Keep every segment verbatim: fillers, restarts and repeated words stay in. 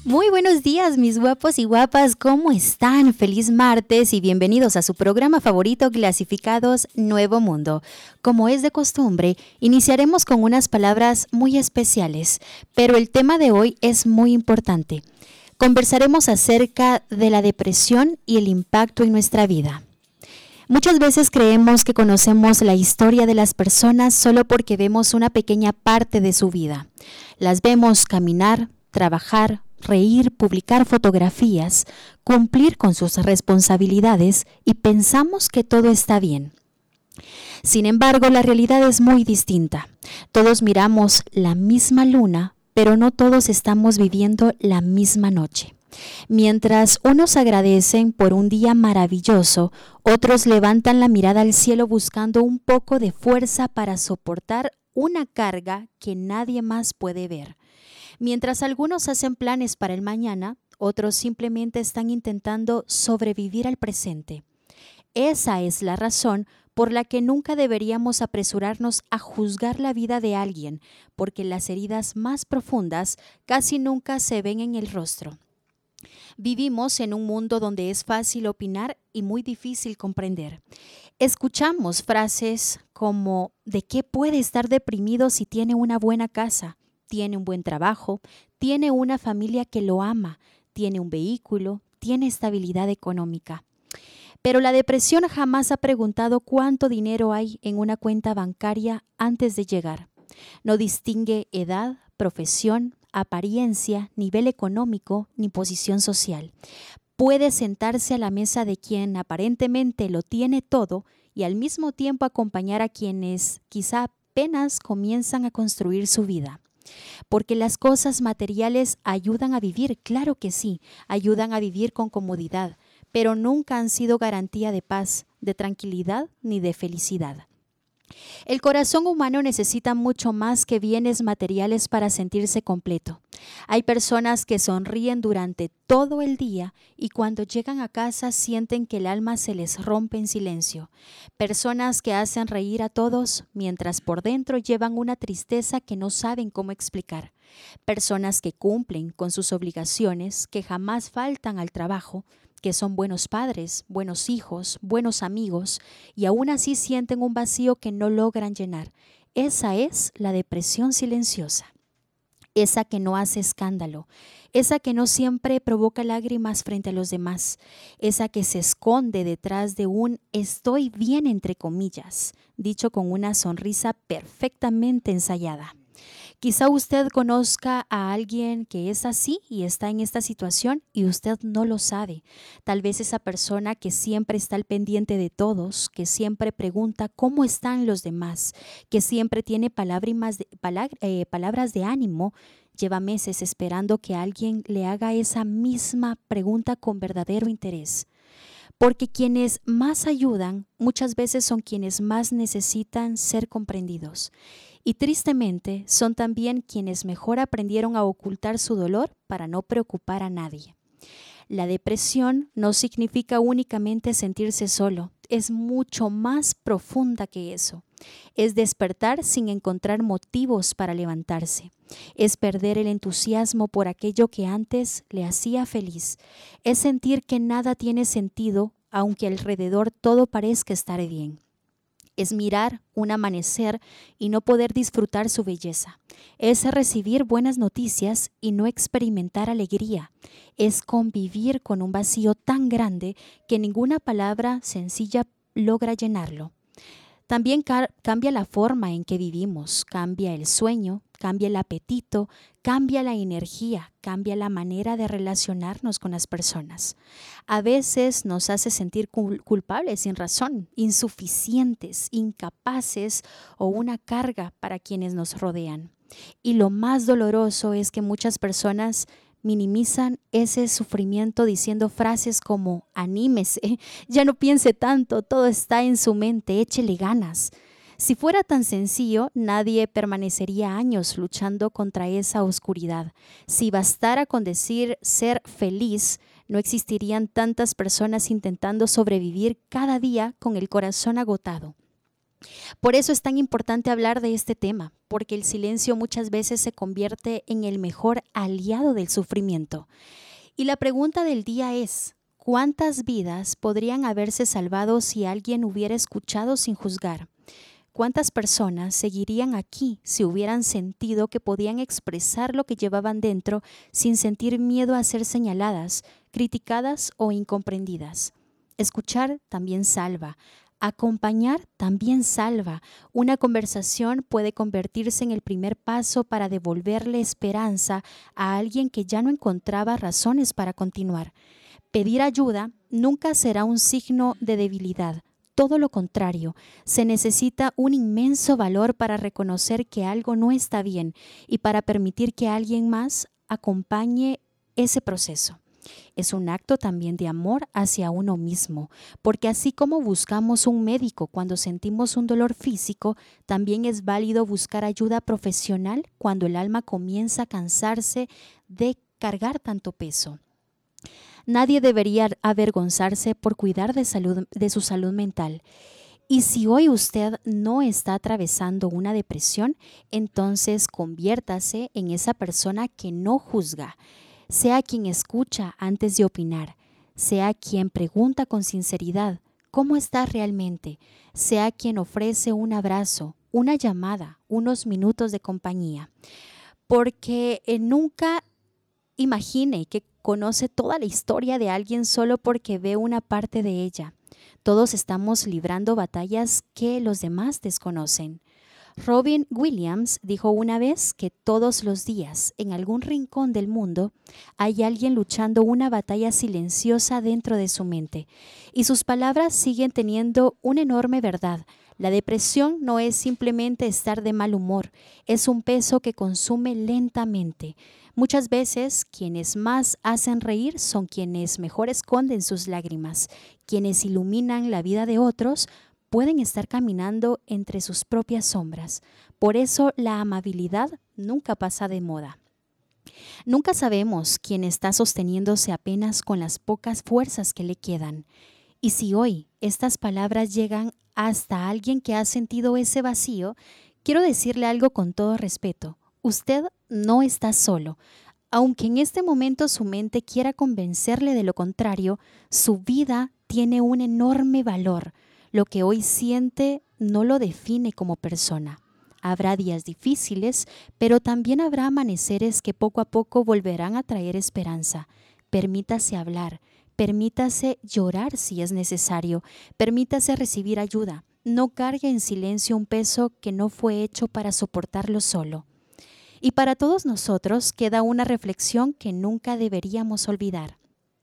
Muy buenos días, mis guapos y guapas, ¿cómo están? Feliz martes y bienvenidos a su programa favorito Clasificados Nuevo Mundo. Como es de costumbre, iniciaremos con unas palabras muy especiales, pero el tema de hoy es muy importante. Conversaremos acerca de la depresión y el impacto en nuestra vida. Muchas veces creemos que conocemos la historia de las personas solo porque vemos una pequeña parte de su vida. Las vemos caminar, trabajar, reír, publicar fotografías, cumplir con sus responsabilidades y pensamos que todo está bien. Sin embargo, la realidad es muy distinta. Todos miramos la misma luna, pero no todos estamos viviendo la misma noche. Mientras unos agradecen por un día maravilloso, otros levantan la mirada al cielo buscando un poco de fuerza para soportar una carga que nadie más puede ver. Mientras algunos hacen planes para el mañana, otros simplemente están intentando sobrevivir al presente. Esa es la razón por la que nunca deberíamos apresurarnos a juzgar la vida de alguien, porque las heridas más profundas casi nunca se ven en el rostro. Vivimos en un mundo donde es fácil opinar y muy difícil comprender. Escuchamos frases como ¿de qué puede estar deprimido si tiene una buena casa? Tiene un buen trabajo, tiene una familia que lo ama, tiene un vehículo, tiene estabilidad económica. Pero la depresión jamás ha preguntado cuánto dinero hay en una cuenta bancaria antes de llegar. No distingue edad, profesión, apariencia, nivel económico ni posición social. Puede sentarse a la mesa de quien aparentemente lo tiene todo y al mismo tiempo acompañar a quienes quizá apenas comienzan a construir su vida. Porque las cosas materiales ayudan a vivir, claro que sí, ayudan a vivir con comodidad, pero nunca han sido garantía de paz, de tranquilidad ni de felicidad. El corazón humano necesita mucho más que bienes materiales para sentirse completo. Hay personas que sonríen durante todo el día y cuando llegan a casa sienten que el alma se les rompe en silencio. Personas que hacen reír a todos mientras por dentro llevan una tristeza que no saben cómo explicar. Personas que cumplen con sus obligaciones, que jamás faltan al trabajo, que son buenos padres, buenos hijos, buenos amigos y aún así sienten un vacío que no logran llenar. Esa es la depresión silenciosa. Esa que no hace escándalo, esa que no siempre provoca lágrimas frente a los demás, esa que se esconde detrás de un estoy bien entre comillas, dicho con una sonrisa perfectamente ensayada. Quizá usted conozca a alguien que es así y está en esta situación y usted no lo sabe. Tal vez esa persona que siempre está al pendiente de todos, que siempre pregunta cómo están los demás, que siempre tiene palabras de, palabra, eh, palabras de ánimo, lleva meses esperando que alguien le haga esa misma pregunta con verdadero interés. Porque quienes más ayudan muchas veces son quienes más necesitan ser comprendidos. Y tristemente son también quienes mejor aprendieron a ocultar su dolor para no preocupar a nadie. La depresión no significa únicamente sentirse solo, es mucho más profunda que eso. Es despertar sin encontrar motivos para levantarse. Es perder el entusiasmo por aquello que antes le hacía feliz. Es sentir que nada tiene sentido, aunque alrededor todo parezca estar bien. Es mirar un amanecer y no poder disfrutar su belleza. Es recibir buenas noticias y no experimentar alegría. Es convivir con un vacío tan grande que ninguna palabra sencilla logra llenarlo. También ca- cambia la forma en que vivimos, cambia el sueño, cambia el apetito, cambia la energía, cambia la manera de relacionarnos con las personas. A veces nos hace sentir cul- culpables sin razón, insuficientes, incapaces o una carga para quienes nos rodean. Y lo más doloroso es que muchas personas minimizan ese sufrimiento diciendo frases como anímese, ya no piense tanto, todo está en su mente, échele ganas. Si fuera tan sencillo, nadie permanecería años luchando contra esa oscuridad. Si bastara con decir ser feliz, no existirían tantas personas intentando sobrevivir cada día con el corazón agotado. Por eso es tan importante hablar de este tema, porque el silencio muchas veces se convierte en el mejor aliado del sufrimiento. Y la pregunta del día es, ¿cuántas vidas podrían haberse salvado si alguien hubiera escuchado sin juzgar? ¿Cuántas personas seguirían aquí si hubieran sentido que podían expresar lo que llevaban dentro sin sentir miedo a ser señaladas, criticadas o incomprendidas? Escuchar también salva. Acompañar también salva. Una conversación puede convertirse en el primer paso para devolverle esperanza a alguien que ya no encontraba razones para continuar. Pedir ayuda nunca será un signo de debilidad. Todo lo contrario, se necesita un inmenso valor para reconocer que algo no está bien y para permitir que alguien más acompañe ese proceso. Es un acto también de amor hacia uno mismo, porque así como buscamos un médico cuando sentimos un dolor físico, también es válido buscar ayuda profesional cuando el alma comienza a cansarse de cargar tanto peso. Nadie debería avergonzarse por cuidar de, salud, de su salud mental. Y si hoy usted no está atravesando una depresión, entonces conviértase en esa persona que no juzga. Sea quien escucha antes de opinar. Sea quien pregunta con sinceridad cómo está realmente. Sea quien ofrece un abrazo, una llamada, unos minutos de compañía. Porque eh, nunca imagine que conoce toda la historia de alguien solo porque ve una parte de ella. Todos estamos librando batallas que los demás desconocen. Robin Williams dijo una vez que todos los días, en algún rincón del mundo, hay alguien luchando una batalla silenciosa dentro de su mente. Y sus palabras siguen teniendo una enorme verdad. La depresión no es simplemente estar de mal humor, es un peso que consume lentamente. Muchas veces, quienes más hacen reír son quienes mejor esconden sus lágrimas. Quienes iluminan la vida de otros pueden estar caminando entre sus propias sombras. Por eso la amabilidad nunca pasa de moda. Nunca sabemos quién está sosteniéndose apenas con las pocas fuerzas que le quedan. Y si hoy estas palabras llegan hasta alguien que ha sentido ese vacío, quiero decirle algo con todo respeto. Usted no está solo. Aunque en este momento su mente quiera convencerle de lo contrario, su vida tiene un enorme valor. Lo que hoy siente no lo define como persona. Habrá días difíciles, pero también habrá amaneceres que poco a poco volverán a traer esperanza. Permítase hablar, permítase llorar si es necesario, permítase recibir ayuda. No cargue en silencio un peso que no fue hecho para soportarlo solo. Y para todos nosotros queda una reflexión que nunca deberíamos olvidar.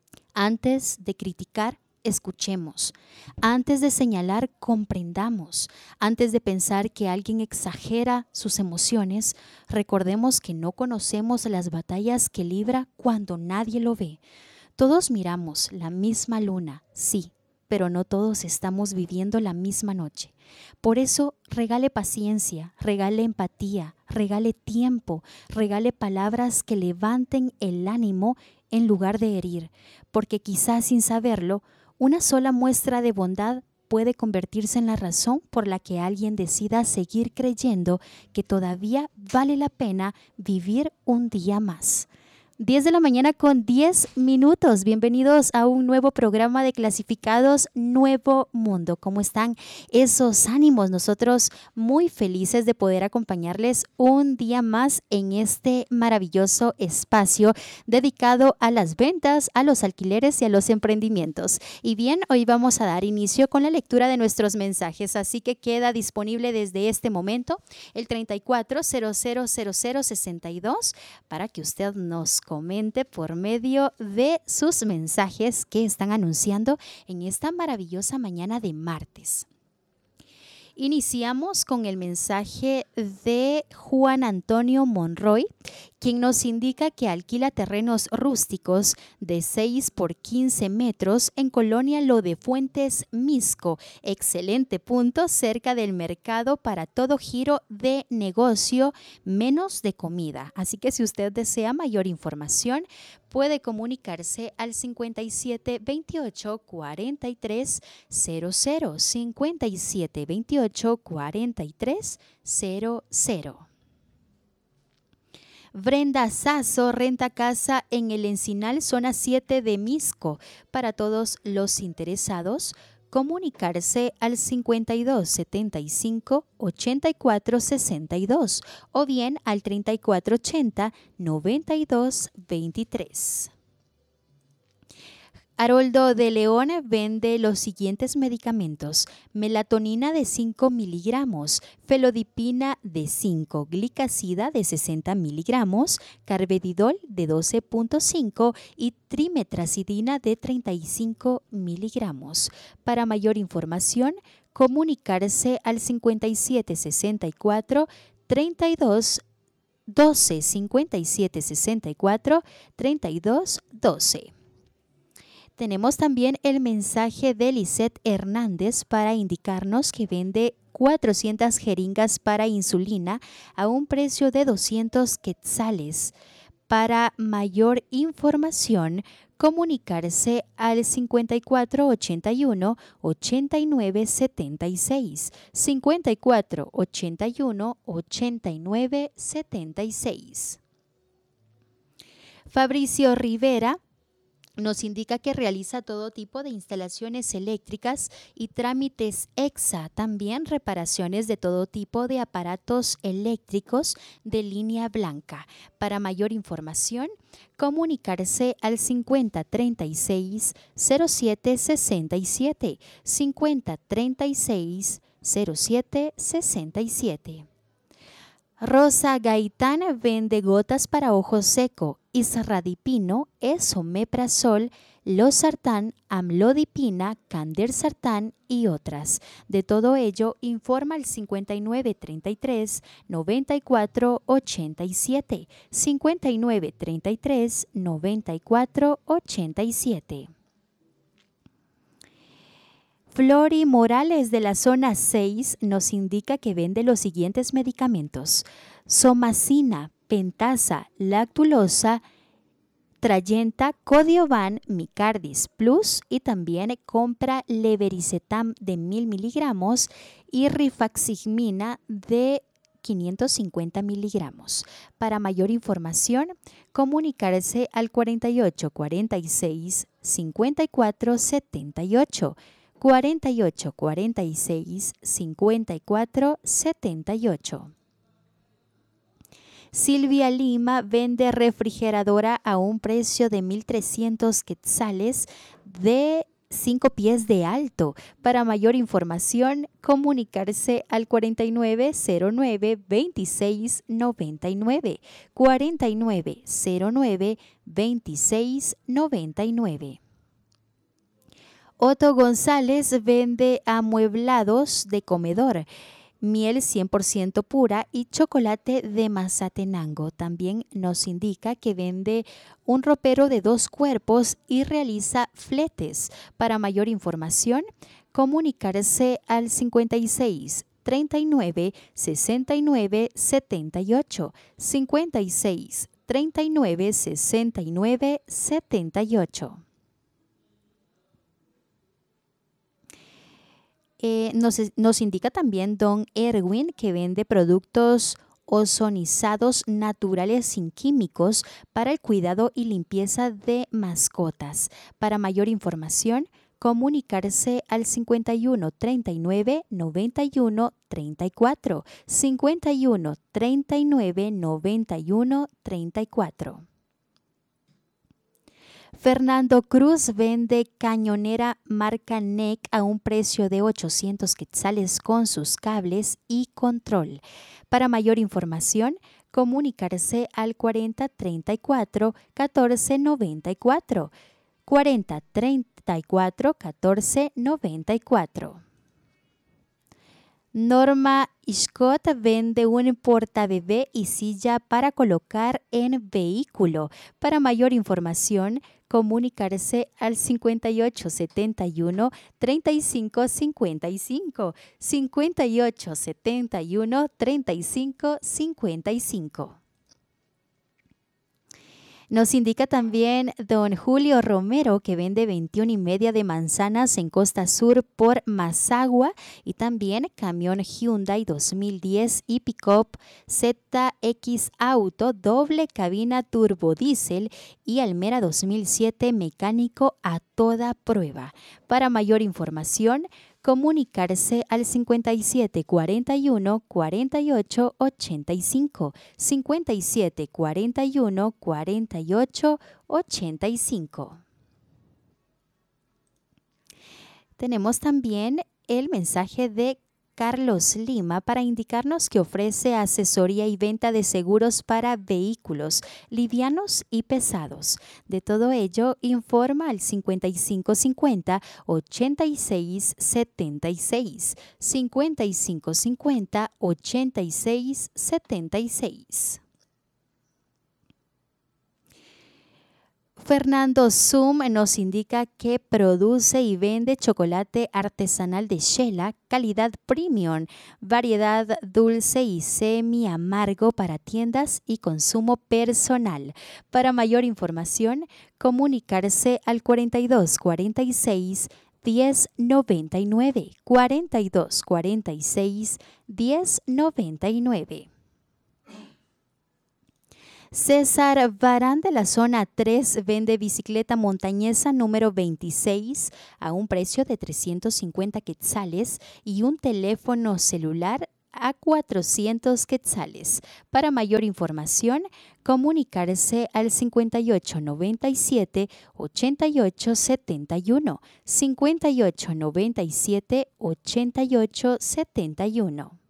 Antes de criticar, escuchemos. Antes de señalar, comprendamos. Antes de pensar que alguien exagera sus emociones, recordemos que no conocemos las batallas que libra cuando nadie lo ve. Todos miramos la misma luna, sí, pero no todos estamos viviendo la misma noche. Por eso, regale paciencia, regale empatía, regale tiempo, regale palabras que levanten el ánimo en lugar de herir, porque quizás sin saberlo, una sola muestra de bondad puede convertirse en la razón por la que alguien decida seguir creyendo que todavía vale la pena vivir un día más. diez de la mañana con diez minutos. Bienvenidos a un nuevo programa de Clasificados Nuevo Mundo. ¿Cómo están esos ánimos? Nosotros muy felices de poder acompañarles un día más en este maravilloso espacio dedicado a las ventas, a los alquileres y a los emprendimientos. Y bien, hoy vamos a dar inicio con la lectura de nuestros mensajes, así que queda disponible desde este momento el treinta y cuatro cero cero cero cero sesenta y dos para que usted nos comente por medio de sus mensajes que están anunciando en esta maravillosa mañana de martes. Iniciamos con el mensaje de Juan Antonio Monroy, quien nos indica que alquila terrenos rústicos de seis por quince metros en Colonia Lo de Fuentes, Misco. Excelente punto cerca del mercado para todo giro de negocio, menos de comida. Así que si usted desea mayor información, puede comunicarse al cincuenta y siete veintiocho cuarenta y tres cero cero, cincuenta y siete veintiocho cuarenta y tres cero cero. Brenda Sasso renta casa en el Encinal, zona siete de Misco. Para todos los interesados, comunicarse al cincuenta y dos setenta y cinco ochenta y cuatro sesenta y dos o bien al treinta y cuatro ochenta noventa y dos veintitrés. Haroldo de León vende los siguientes medicamentos: melatonina de cinco miligramos, felodipina de cinco, glicacida de sesenta miligramos, carvedidol de doce punto cinco y trimetracidina de treinta y cinco miligramos. Para mayor información, comunicarse al cincuenta y siete sesenta y cuatro treinta y dos doce, cincuenta y siete sesenta y cuatro treinta y dos doce. Tenemos también el mensaje de Lisette Hernández para indicarnos que vende cuatrocientas jeringas para insulina a un precio de doscientos quetzales. Para mayor información, comunicarse al cincuenta y cuatro ochenta y uno ochenta y nueve setenta y seis, cincuenta y cuatro ochenta y uno ochenta y nueve setenta y seis. Fabricio Rivera nos indica que realiza todo tipo de instalaciones eléctricas y trámites EXA, también reparaciones de todo tipo de aparatos eléctricos de línea blanca. Para mayor información, comunicarse al cincuenta treinta y seis cero siete sesenta y siete, cincuenta treinta y seis cero siete sesenta y siete. Rosa Gaitán vende gotas para ojo seco, isradipino, esomeprazol, losartán, amlodipina, candersartán y otras. De todo ello, informa el cincuenta y nueve treinta y tres noventa y cuatro ochenta y siete, cincuenta y nueve treinta y tres noventa y cuatro ochenta y siete. Flori Morales de la zona seis nos indica que vende los siguientes medicamentos: somacina, pentasa, lactulosa, trayenta, codiovan, micardis plus y también compra levericetam de mil miligramos y rifaximirna de quinientos cincuenta miligramos. Para mayor información, comunicarse al cuarenta y ocho cuarenta y seis cincuenta y cuatro setenta y ocho. cuarenta y ocho cuarenta y seis cincuenta y cuatro setenta y ocho. Silvia Lima vende refrigeradora a un precio de mil trescientos quetzales de cinco pies de alto. Para mayor información, comunicarse al cuarenta y nueve cero nueve veintiséis noventa y nueve, cuarenta y nueve cero nueve veintiséis noventa y nueve. Otto González vende amueblados de comedor, miel cien por ciento pura y chocolate de Mazatenango. También nos indica que vende un ropero de dos cuerpos y realiza fletes. Para mayor información, comunicarse al cincuenta y seis treinta y nueve sesenta y nueve setenta y ocho, cincuenta y seis treinta y nueve sesenta y nueve setenta y ocho. Eh, nos, nos indica también don Erwin que vende productos ozonizados naturales sin químicos para el cuidado y limpieza de mascotas. Para mayor información, comunicarse al cincuenta y uno treinta y nueve noventa y uno treinta y cuatro, cincuenta y uno treinta y nueve noventa y uno treinta y cuatro. Fernando Cruz vende cañonera marca N E C a un precio de ochocientos quetzales con sus cables y control. Para mayor información, comunicarse al cuarenta treinta y cuatro catorce noventa y cuatro, cuarenta treinta y cuatro catorce noventa y cuatro. Norma Scott vende un portabebé y silla para colocar en vehículo. Para mayor información, comunicarse al cincuenta y ocho setenta y uno treinta y cinco cincuenta y cinco, cincuenta y ocho setenta y uno treinta y cinco cincuenta y cinco. Nos indica también don Julio Romero que vende veintiuno y media de manzanas en Costa Sur por Mazagua y también camión Hyundai dos mil diez y pick-up Z X Auto doble cabina turbodiesel y Almera dos mil siete mecánico a toda prueba. Para mayor información, comunicarse al cincuenta y siete cuarenta y uno cuarenta y ocho ochenta y cinco, cincuenta y siete cuarenta y uno cuarenta y ocho ochenta y cinco. Tenemos también el mensaje de Carlos Lima para indicarnos que ofrece asesoría y venta de seguros para vehículos livianos y pesados. De todo ello, informa al cincuenta y cinco cincuenta ochenta y seis setenta y seis, cincuenta y cinco cincuenta ochenta y seis setenta y seis. Fernando Zoom nos indica que produce y vende chocolate artesanal de Shela, calidad premium, variedad dulce y semi amargo para tiendas y consumo personal. Para mayor información, comunicarse al cuarenta y dos cuarenta y seis diez noventa y nueve, cuarenta y dos cuarenta y seis diez noventa y nueve. César Barán de la zona tres vende bicicleta montañesa número veintiséis a un precio de trescientos cincuenta quetzales y un teléfono celular a cuatrocientos quetzales. Para mayor información, comunicarse al cincuenta y ocho noventa y siete ochenta y ocho setenta y uno, cincuenta y ocho noventa y siete ochenta y ocho setenta y uno.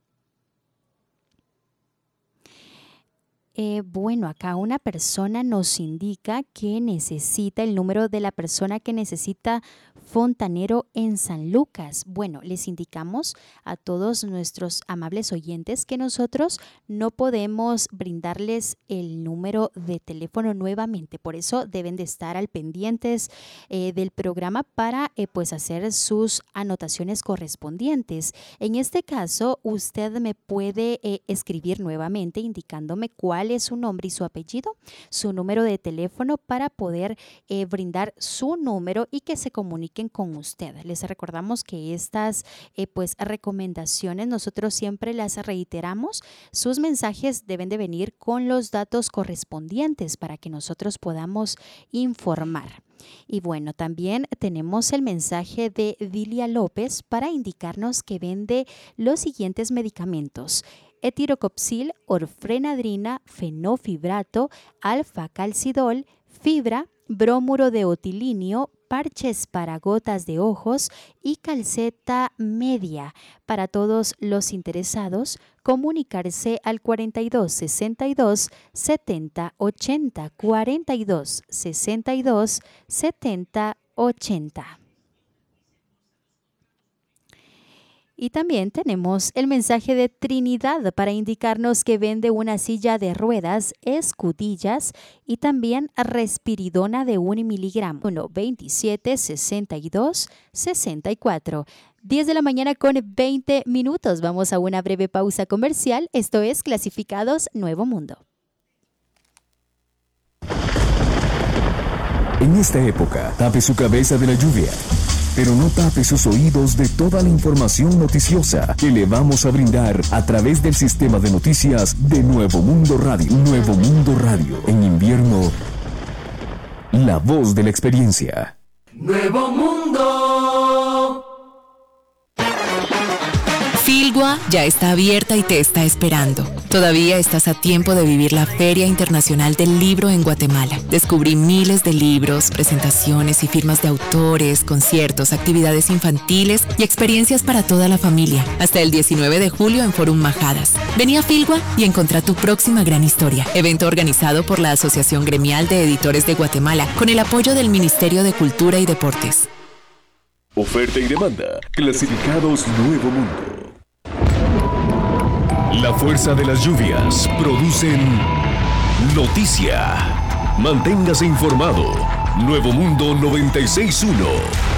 Eh, bueno, acá una persona nos indica que necesita el número de la persona que necesita fontanero en San Lucas. Bueno, les indicamos a todos nuestros amables oyentes que nosotros no podemos brindarles el número de teléfono nuevamente. Por eso deben de estar al pendientes eh, del programa para eh, pues hacer sus anotaciones correspondientes. En este caso, usted me puede eh, escribir nuevamente indicándome cuál es su nombre y su apellido, su número de teléfono para poder eh, brindar su número y que se comuniquen con usted. Les recordamos que estas eh, pues recomendaciones nosotros siempre las reiteramos. Sus mensajes deben de venir con los datos correspondientes para que nosotros podamos informar. Y bueno, también tenemos el mensaje de Dilia López para indicarnos que vende los siguientes medicamentos: etirocopsil, orfenadrina, fenofibrato, alfa-calcidol, fibra, bromuro de otilinio, parches para gotas de ojos y calceta media. Para todos los interesados, comunicarse al cuarenta y dos sesenta y dos setenta ochenta, cuarenta y dos sesenta y dos setenta ochenta. Y también tenemos el mensaje de Trinidad para indicarnos que vende una silla de ruedas, escudillas y también respiridona de un miligramo. uno veintisiete sesenta y dos sesenta y cuatro. diez de la mañana con veinte minutos. Vamos a una breve pausa comercial. Esto es Clasificados Nuevo Mundo. En esta época, tape su cabeza de la lluvia, pero no tape sus oídos de toda la información noticiosa que le vamos a brindar a través del sistema de noticias de Nuevo Mundo Radio. Nuevo Mundo Radio. En invierno, la voz de la experiencia. Nuevo Mundo. Filgua ya está abierta y te está esperando. Todavía estás a tiempo de vivir la Feria Internacional del Libro en Guatemala. Descubrí miles de libros, presentaciones y firmas de autores, conciertos, actividades infantiles y experiencias para toda la familia. Hasta el diecinueve de julio en Forum Majadas. Vení a Filgua y encontrá tu próxima gran historia. Evento organizado por la Asociación Gremial de Editores de Guatemala con el apoyo del Ministerio de Cultura y Deportes. Oferta y demanda. Clasificados Nuevo Mundo. La fuerza de las lluvias producen noticia. Manténgase informado. Nuevo Mundo noventa y seis punto uno.